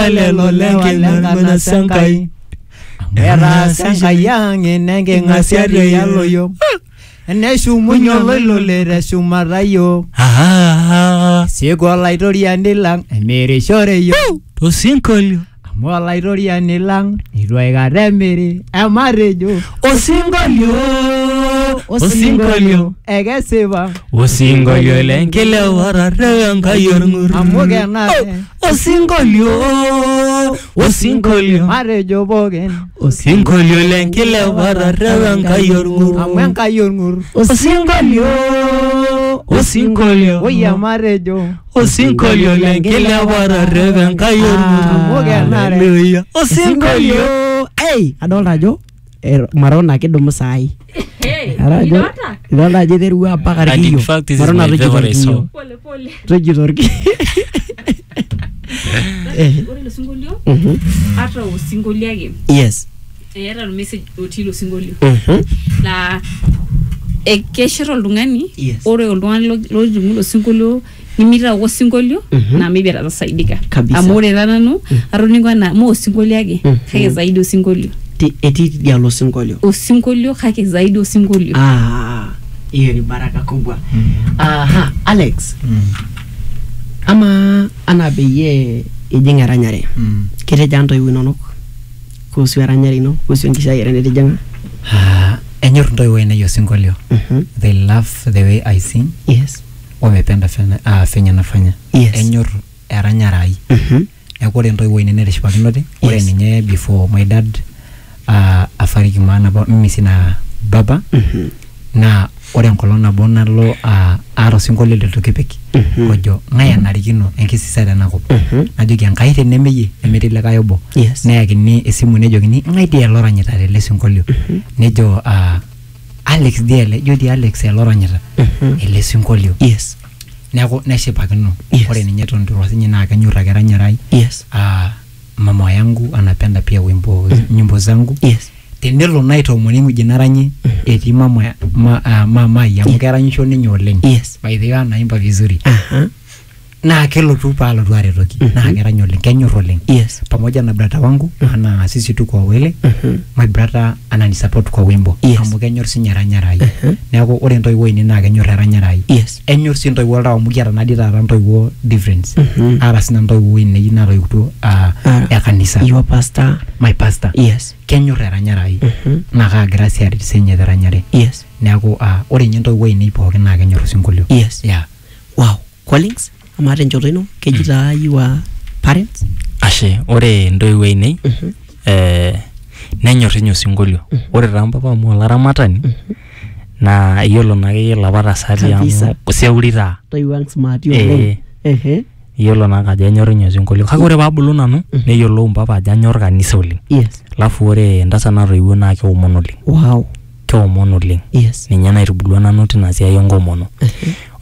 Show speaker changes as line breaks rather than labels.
lelo lengi ngana sankai era sankai yange nenge ngasiari yaloyo eneshu munyolo lolere shumarayo sigo laitoria nilang emere shoreyo
to sinkolio
mo laitoria nilang irwaiga remere amarejo osingolio egesiba
osingolio lenkile warare ngayorngur
amogenare
osingolio
marejo bogen
osingolio lenkile warare ngayorngur
amwenkayorngur
osingolio
oya marejo
osingolio lenkile warare ngayorngur
amogenare
osingolio
hey adolta ajo marona kidumu sai arajo idolta ajo terua mpaka
and in
rikiyo
fact this is
marona
my favorite song
rejitorki
ore lo singolio ata o singolio ake
yes
era lo message otilo singolio la ekeshero oltung'ani ore oltung'ani lojingu lo singolio nimira wo singolio na maybe atasaidika amore nanu aroningo na mo singolio ake kake zaidi o singolio
eti dialo singolio
osingolio kake zaidi osingolio
hiyo ni baraka kubwa aha Alex ama anabeye ejinga ranyare kete janto iwinonok kuhusu ranyare no kuhusu nkisha yere janga
enyor ndo wene yo singolio they love the way I sing
yes
wamependa fenya nafanya enyor eranyarai ekore ndo wene nerishipakinote ore ninye before my dad afariki maana mimi sina baba na ore enkolong nabo nalo aro singolio letokipeki ojo ngaya narikino enkisisada nakop najoki enkai tenemeyie emetile kayobo neyakini esimu nejokini ngai die loranyita tele singolio nejo Alex diele jodi Alex eloranyita ele singolio neeku neshipakino ore ninye tondoro sinye na kanyorra keranyarai mama yangu anapenda pia nyimbo zangu tenelo naitoomoni nguji naranye eti mama yangu keranyisho ninye oleng by the way naimba vizuri na kelotu palo tuare toki na keranya oleng kenyor oleng pamoja na brother wangu ana sisi tu kwa wele my brother anani support kwa wimbo amu kenyor sinyaranyarai neeku ore ntoiwo ini na kenyor eranyarai enyor si ntoiwo alta amu kiata nadita ntoiwo difference ara sina ntoiwo ini na toiwo ya kanisa
your pastor
my pastor kenyor eranyarai na ka gracia risenye eranyare neeku ore nye ntoiwo ini pookin na kenyor singolio
wow callings amare njotoino kejita your parents
ashe ore ndoiwo ine nenyor inyo singolio ore rambapa mu laramatani na yolo na yela bata sati amu kuseurita
toiwang smart yo
yolo na kaja enyor inyo singolio kake ore babulu nanu neyolo mpapa aja nyor kanisa oleng lafu ore ndasa na roiwo na keomon oleng
wow
keomon oleng ninye naitubulwa nanu tina siai enkomono